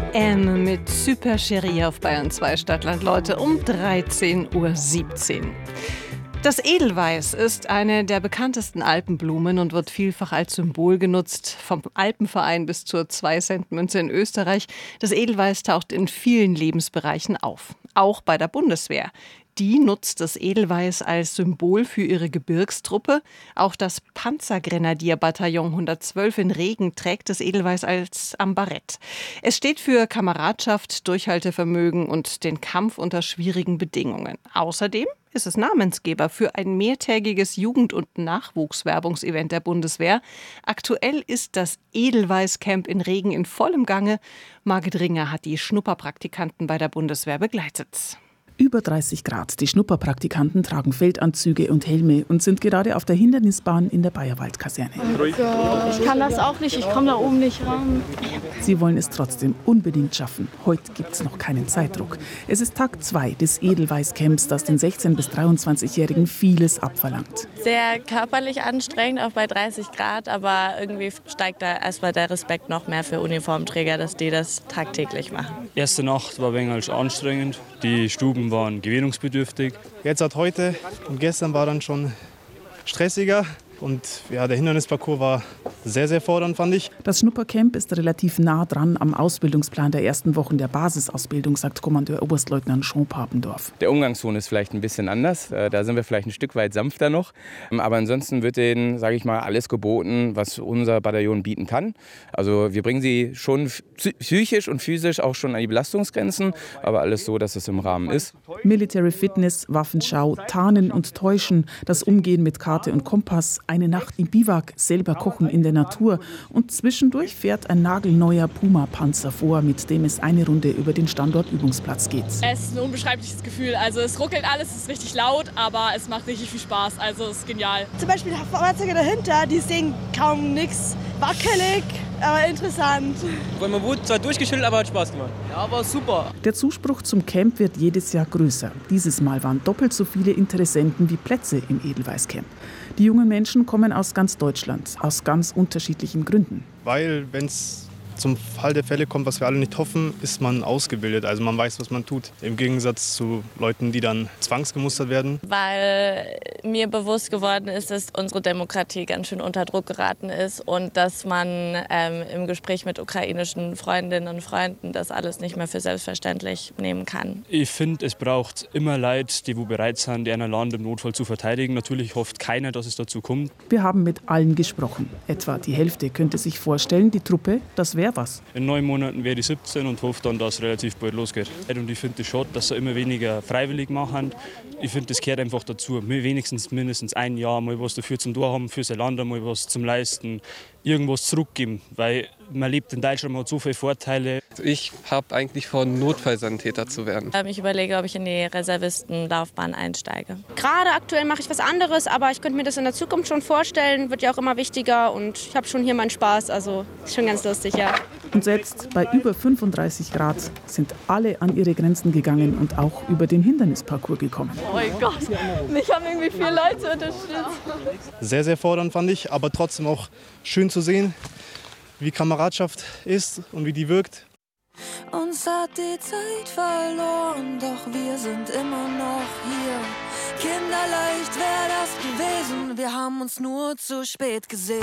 Mit Super Chérie auf Bayern 2 Stadtland, Leute, um 13:17 Uhr. Das Edelweiß ist eine der bekanntesten Alpenblumen und wird vielfach als Symbol genutzt, vom Alpenverein bis zur 2-Cent-Münze in Österreich. Das Edelweiß taucht in vielen Lebensbereichen auf, auch bei der Bundeswehr. Die nutzt das Edelweiß als Symbol für ihre Gebirgstruppe. Auch das Panzergrenadierbataillon 112 in Regen trägt das Edelweiß als Ambarett. Es steht für Kameradschaft, Durchhaltevermögen und den Kampf unter schwierigen Bedingungen. Außerdem ist es Namensgeber für ein mehrtägiges Jugend- und Nachwuchswerbungsevent der Bundeswehr. Aktuell ist das Edelweiß-Camp in Regen in vollem Gange. Margit Ringer hat die Schnupperpraktikanten bei der Bundeswehr begleitet. Über 30 Grad. Die Schnupperpraktikanten tragen Feldanzüge und Helme und sind gerade auf der Hindernisbahn in der Bayerwald-Kaserne. Oh Gott, ich kann das auch nicht, ich komme da oben nicht ran. Sie wollen es trotzdem unbedingt schaffen. Heute gibt es noch keinen Zeitdruck. Es ist Tag 2 des Edelweiß-Camps, das den 16- bis 23-Jährigen vieles abverlangt. Sehr körperlich anstrengend, auch bei 30 Grad, aber irgendwie steigt da erstmal der Respekt noch mehr für Uniformträger, dass die das tagtäglich machen. Erste Nacht war ein wenig anstrengend, die Stuben waren gewöhnungsbedürftig. Jetzt hat heute und gestern war dann schon stressiger. Und ja, der Hindernisparcours war sehr, sehr fordernd, fand ich. Das Schnuppercamp ist relativ nah dran am Ausbildungsplan der ersten Wochen der Basisausbildung, sagt Kommandeur Oberstleutnant Jean Papendorf. Der Umgangston ist vielleicht ein bisschen anders. Da sind wir vielleicht ein Stück weit sanfter noch. Aber ansonsten wird denen, sage ich mal, alles geboten, was unser Bataillon bieten kann. Also wir bringen sie schon psychisch und physisch auch schon an die Belastungsgrenzen, aber alles so, dass es im Rahmen ist. Military Fitness, Waffenschau, Tarnen und Täuschen, das Umgehen mit Karte und Kompass, eine Nacht im Biwak, selber kochen in der Natur und zwischendurch fährt ein nagelneuer Puma-Panzer vor, mit dem es eine Runde über den Standortübungsplatz geht. Es ist ein unbeschreibliches Gefühl. Also es ruckelt alles, es ist richtig laut, aber es macht richtig viel Spaß. Also es ist genial. Zum Beispiel die Fahrzeuge dahinter, die sehen kaum nichts. Wackelig, aber interessant. Man wurde zwar durchgeschüttelt, aber hat Spaß gemacht. Ja, war super. Der Zuspruch zum Camp wird jedes Jahr größer. Dieses Mal waren doppelt so viele Interessenten wie Plätze im Edelweiß-Camp. Die jungen Menschen kommen aus ganz Deutschland, aus ganz unterschiedlichen Gründen. Weil, wenn es zum Fall der Fälle kommt, was wir alle nicht hoffen, ist man ausgebildet. Also man weiß, was man tut. Im Gegensatz zu Leuten, die dann zwangsgemustert werden. Weil mir bewusst geworden ist, dass unsere Demokratie ganz schön unter Druck geraten ist und dass man im Gespräch mit ukrainischen Freundinnen und Freunden das alles nicht mehr für selbstverständlich nehmen kann. Ich finde, es braucht immer Leute, die bereit sind, ihr Land im Notfall zu verteidigen. Natürlich hofft keiner, dass es dazu kommt. Wir haben mit allen gesprochen. Etwa die Hälfte könnte sich vorstellen, die Truppe, das wäre was. In 9 Monaten wäre ich 17 und hoffe dann, dass es relativ bald losgeht. Und ich finde es schade, dass sie immer weniger freiwillig machen. Ich finde, das gehört einfach dazu. Wenigstens mindestens ein Jahr mal was dafür zum Tun haben, für sein Land mal was zum Leisten, irgendwas zurückgeben. Weil man lebt in Deutschland, man hat so viele Vorteile. Ich habe eigentlich vor, Notfallsanitäter zu werden. Ich überlege, ob ich in die Reservistenlaufbahn einsteige. Gerade aktuell mache ich was anderes, aber ich könnte mir das in der Zukunft schon vorstellen. Wird ja auch immer wichtiger und ich habe schon hier meinen Spaß. Also ist schon ganz lustig, ja. Und selbst bei über 35 Grad sind alle an ihre Grenzen gegangen und auch über den Hindernisparcours gekommen. Oh mein Gott, mich haben irgendwie 4 Leute unterstützt. Sehr, sehr fordernd, fand ich, aber trotzdem auch schön zu sehen, wie Kameradschaft ist und wie die wirkt. Uns hat die Zeit verloren, doch wir sind immer noch hier. Kinderleicht wäre das gewesen, wir haben uns nur zu spät gesehen.